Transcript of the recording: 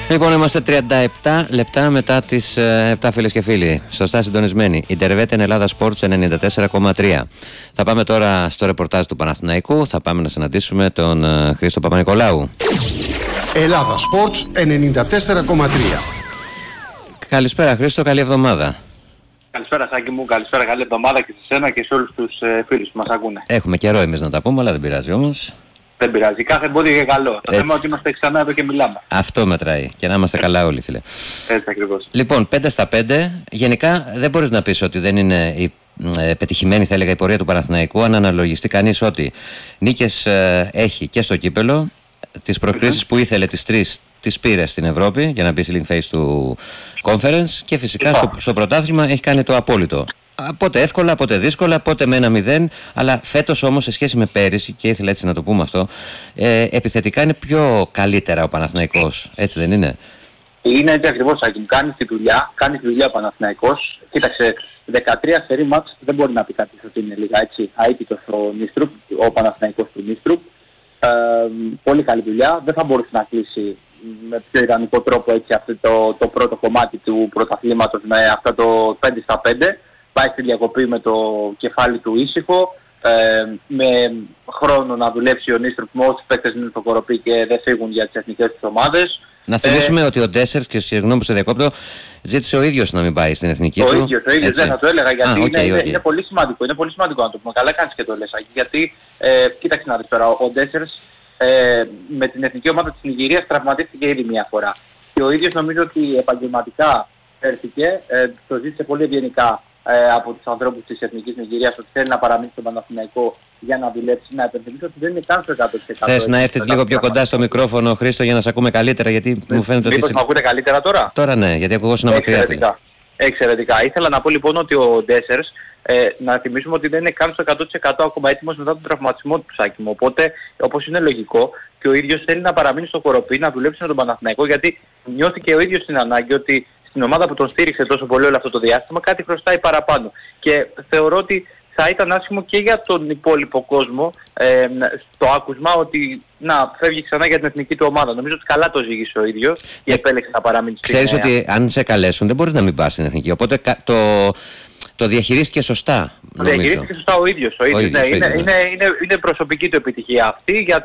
Λοιπόν, είμαστε 37 λεπτά μετά τις 7, φίλες και φίλοι. Σωστά συντονισμένοι. Ιντερβέτεν Ελλάδα Sports 94,3. Θα πάμε τώρα στο ρεπορτάζ του Παναθηναϊκού. Θα πάμε να συναντήσουμε τον Χρήστο Παπα-Νικολάου. Ελλάδα Sports 94,3. Καλησπέρα Χρήστο, καλή εβδομάδα. Καλησπέρα Σάκη μου, καλησπέρα, καλή εβδομάδα και σε σένα και σε όλους τους φίλους που μας ακούνε. Έχουμε καιρό εμείς να τα πούμε, αλλά δεν πειράζει όμως. Δεν πειράζει, κάθε εμπόδιο είναι καλό. Το θέμα είναι ότι είμαστε ξανά εδώ και μιλάμε. Αυτό μετράει και να είμαστε καλά όλοι, φίλε. Έτσι ακριβώς. Λοιπόν, 5-5, γενικά δεν μπορείς να πεις ότι δεν είναι η πετυχημένη, θα έλεγα, η πορεία του Παναθηναϊκού, αν αναλογιστεί κανείς ότι νίκες έχει και στο κύπελο, τις προκρίσεις που ήθελε τις 3 τις πήρε στην Ευρώπη για να μπει στη link phase του conference και φυσικά στο πρωτάθλημα έχει κάνει το απόλυτο. Πότε εύκολα, πότε δύσκολα, πότε με 1-0, αλλά φέτος όμως σε σχέση με πέρυσι, και ήθελα έτσι να το πούμε αυτό, επιθετικά είναι πιο καλύτερα ο Παναθηναϊκός, έτσι δεν είναι? Είναι έτσι ακριβώς, Σάκη μου, κάνει τη δουλειά ο Παναθηναϊκός. Κοίταξε, 13 σερί μάτς δεν μπορεί να πει κάποιος ότι είναι λίγα, έτσι, αίτητος ο Νίστρουπ, ο Παναθηναϊκός του Νίστρουπ. Πολύ καλή δουλειά, δεν θα μπορούσε να κλείσει με πιο ιδανικό τρόπο έτσι αυτό το πρώτο κομμάτι του πρωταθλήματος με αυτό το 5-5. Πάει στη διακοπή με το κεφάλι του ήσυχο, με χρόνο να δουλέψει ο Νίστρουπ με όσους παίκτες είναι στο κοροπή και δεν φύγουν για τις εθνικές τους ομάδες. Να θυμίσουμε ότι ο Ντέσσερς, και συγγνώμη που σε διακόπτω, ζήτησε ο ίδιος να μην πάει στην εθνική του. Ο ίδιος δεν θα το έλεγα, γιατί είναι πολύ σημαντικό. Είναι πολύ σημαντικό να το πούμε. Καλά κάνεις και το λες, γιατί κοίταξε να δεις τώρα, ο Ντέσσερς με την εθνική ομάδα της Νιγηρίας τραυματίστηκε ήδη μια φορά. Και ο ίδιος νομίζω ότι επαγγελματικά έρθηκε, το ζήτησε πολύ ευγενικά από τους ανθρώπους της Εθνικής Νιγηρίας ότι θέλει να παραμείνει στον Παναθηναϊκό για να δουλέψει. Να επενδύσει ότι δεν είναι καν στο 100%. Θες να έρθεις λίγο πιο κοντά στο μικρόφωνο, Χρήστο, για να σε ακούμε καλύτερα, γιατί μου φαίνεται ότι... Μήπως με ακούτε καλύτερα τώρα? Τώρα ναι, γιατί ακουγόσουν μακριά. Εξαιρετικά. Ήθελα να πω λοιπόν ότι ο Ντέσσερς, να θυμίσουμε ότι δεν είναι καν στο 100% ακόμα έτοιμος μετά τον τραυματισμό του, Σάκη μου. Οπότε, όπως είναι λογικό, και ο ίδιος θέλει να παραμείνει στο κοροπή, να δουλέψει με τον Παναθηναϊκό, γιατί νιώθηκε ο ίδιος την ανάγκη ότι στην ομάδα που τον στήριξε τόσο πολύ όλο αυτό το διάστημα κάτι χρωστάει παραπάνω. Και θεωρώ ότι θα ήταν άσχημο και για τον υπόλοιπο κόσμο στο άκουσμα ότι να φεύγει ξανά για την εθνική του ομάδα. Νομίζω ότι καλά το ζήγησε ο ίδιος και επέλεξε να παραμείνει στην Ξέρεις ότι αν σε καλέσουν δεν μπορείς να μην πας στην εθνική. Οπότε το διαχειρίστηκε σωστά. Το διαχειρίστηκε σωστά ο ίδιος. Είναι προσωπική του επιτυχία αυτή.